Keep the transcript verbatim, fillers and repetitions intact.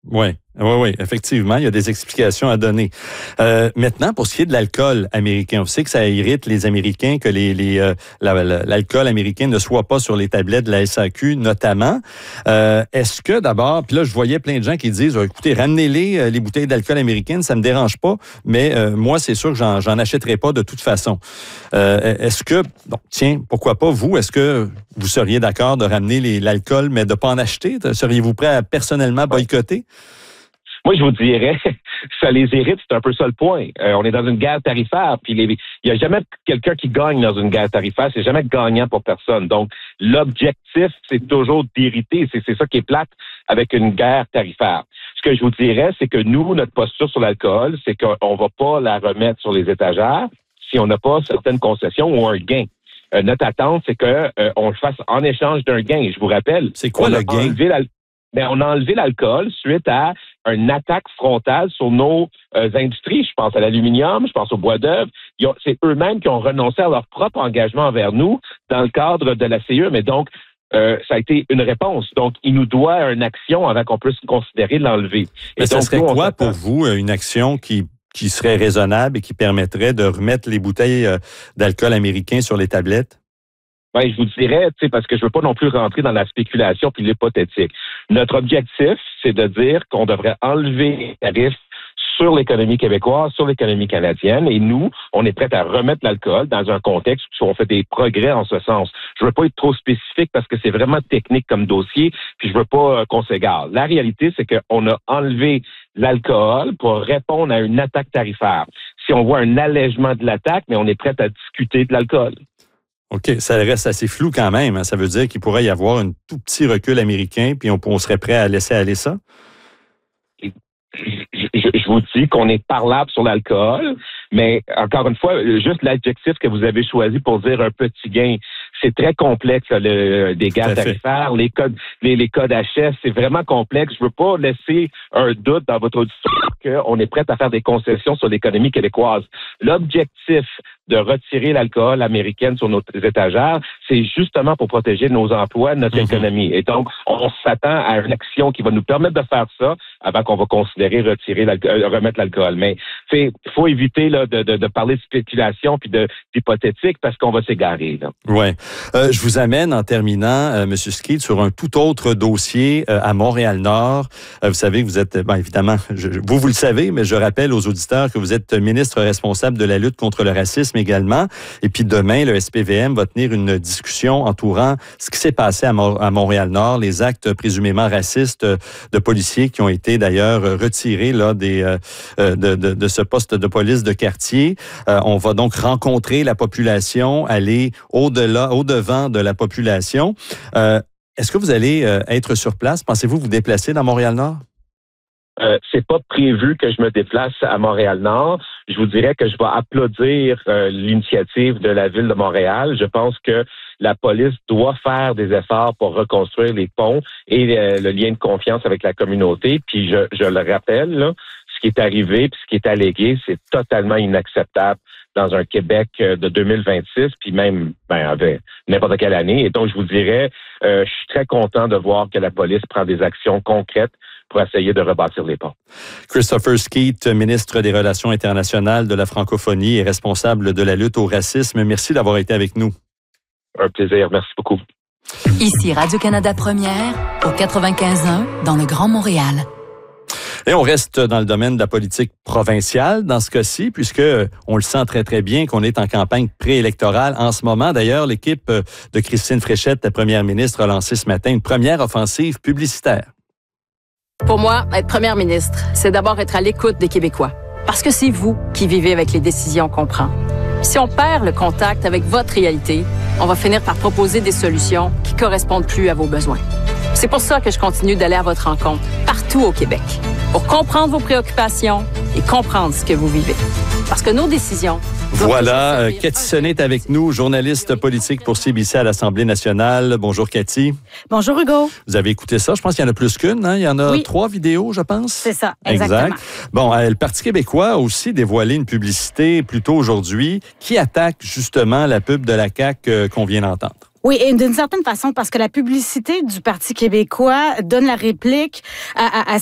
Oui, oui, oui, effectivement, il y a des explications à donner. Euh, maintenant, pour ce qui est de l'alcool américain, on sait que ça irrite les Américains que les, les, euh, la, la, l'alcool américain ne soit pas sur les tablettes de la S A Q, notamment. Euh, est-ce que d'abord, puis là, je voyais plein de gens qui disent, écoutez, ramenez-les, euh, les bouteilles d'alcool américaines, ça me dérange pas, mais euh, moi, c'est sûr que j'en, j'en achèterai pas de toute façon. Euh, est-ce que, bon, tiens, pourquoi pas vous, est-ce que vous seriez d'accord de ramener les, l'alcool, mais de pas en acheter? Seriez-vous prêt à personnellement boycotter? Moi, je vous dirais, ça les irrite, c'est un peu ça le point. Euh, on est dans une guerre tarifaire, puis il n'y a jamais quelqu'un qui gagne dans une guerre tarifaire, c'est jamais gagnant pour personne. Donc, l'objectif, c'est toujours d'irriter, c'est, c'est ça qui est plate avec une guerre tarifaire. Ce que je vous dirais, c'est que nous, notre posture sur l'alcool, c'est qu'on va pas la remettre sur les étagères si on n'a pas certaines concessions ou un gain. Euh, notre attente, c'est que euh, on le fasse en échange d'un gain. Je vous rappelle, c'est quoi le gain? Ben, on a enlevé l'alcool suite à une attaque frontale sur nos euh, industries. Je pense à l'aluminium, je pense au bois d'œuvre. Ils ont, c'est eux-mêmes qui ont renoncé à leur propre engagement envers nous dans le cadre de la C E. Mais donc, euh, ça a été une réponse. Donc, il nous doit une action avant qu'on puisse considérer l'enlever. Mais et ça donc, serait nous, quoi pour vous une action qui, qui serait raisonnable et qui permettrait de remettre les bouteilles euh, d'alcool américain sur les tablettes? Ben, je vous dirais, tu sais, parce que je veux pas non plus rentrer dans la spéculation puis l'hypothétique. Notre objectif, c'est de dire qu'on devrait enlever les tarifs sur l'économie québécoise, sur l'économie canadienne, et nous, on est prêt à remettre l'alcool dans un contexte où on fait des progrès en ce sens. Je veux pas être trop spécifique parce que c'est vraiment technique comme dossier, puis je veux pas euh, qu'on s'égare. La réalité, c'est qu'on a enlevé l'alcool pour répondre à une attaque tarifaire. Si on voit un allègement de l'attaque, mais on est prêt à discuter de l'alcool. OK, ça reste assez flou quand même. Hein. Ça veut dire qu'il pourrait y avoir un tout petit recul américain, puis on, on serait prêt à laisser aller ça? Je, je, je vous dis qu'on est parlable sur l'alcool, mais encore une fois, juste l'adjectif que vous avez choisi pour dire un petit gain, c'est très complexe, là, le, des gains tarifaires, les codes, les, les codes H S, c'est vraiment complexe. Je veux pas laisser un doute dans votre auditoire qu'on est prêt à faire des concessions sur l'économie québécoise. L'objectif de retirer l'alcool américaine sur nos étagères, c'est justement pour protéger nos emplois, notre mm-hmm. économie. Et donc, on s'attend à une action qui va nous permettre de faire ça avant qu'on va considérer retirer l'alcool, remettre l'alcool. Mais il faut éviter là, de, de, de parler de spéculation puis de, d'hypothétique parce qu'on va s'égarer. Oui. Euh, je vous amène en terminant, euh, M. Skeet, sur un tout autre dossier euh, à Montréal-Nord. Euh, vous savez que vous êtes, ben, évidemment, je, vous, vous le savez, mais je rappelle aux auditeurs que vous êtes ministre responsable de la lutte contre le racisme également. Et puis demain, le S P V M va tenir une discussion entourant ce qui s'est passé à, Mo- à Montréal-Nord, les actes présumément racistes de policiers qui ont été d'ailleurs retirés là, des, euh, de, de, de ce poste de police de quartier. Euh, on va donc rencontrer la population, aller au-delà, au-devant de la population. Euh, est-ce que vous allez euh, être sur place? Pensez-vous vous déplacer dans Montréal-Nord? Euh, c'est pas prévu que je me déplace à Montréal-Nord. Je vous dirais que je vais applaudir euh, l'initiative de la Ville de Montréal. Je pense que la police doit faire des efforts pour reconstruire les ponts et euh, le lien de confiance avec la communauté. Puis je, je le rappelle, là, ce qui est arrivé puis ce qui est allégué, c'est totalement inacceptable dans un Québec de deux mille vingt-six, puis même ben, avec n'importe quelle année. Et donc, je vous dirais, euh, je suis très content de voir que la police prend des actions concrètes pour essayer de rebâtir les ponts. Christopher Skeet, ministre des Relations internationales, de la francophonie et responsable de la lutte au racisme. Merci d'avoir été avec nous. Un plaisir. Merci beaucoup. Ici Radio-Canada Première, au quatre-vingt-quinze un, dans le Grand Montréal. Et on reste dans le domaine de la politique provinciale dans ce cas-ci, puisque on le sent très, très bien qu'on est en campagne préélectorale en ce moment. D'ailleurs, l'équipe de Christine Fréchette, la première ministre, a lancé ce matin une première offensive publicitaire. Pour moi, être première ministre, c'est d'abord être à l'écoute des Québécois. Parce que c'est vous qui vivez avec les décisions qu'on prend. Si on perd le contact avec votre réalité, on va finir par proposer des solutions qui correspondent plus à vos besoins. C'est pour ça que je continue d'aller à votre rencontre, partout au Québec, pour comprendre vos préoccupations et comprendre ce que vous vivez. Parce que nos décisions... Voilà, Cathy Sonnet est avec nous, journaliste politique pour C B C à l'Assemblée nationale. Bonjour Cathy. Bonjour Hugo. Vous avez écouté ça, je pense qu'il y en a plus qu'une, hein? Il y en a oui. trois vidéos, je pense. C'est ça, exactement. Exact. Bon, euh, le Parti québécois a aussi dévoilé une publicité plus tôt aujourd'hui qui attaque justement la pub de la C A Q euh, qu'on vient d'entendre. Oui, et d'une certaine façon, parce que la publicité du Parti québécois donne la réplique à, à, à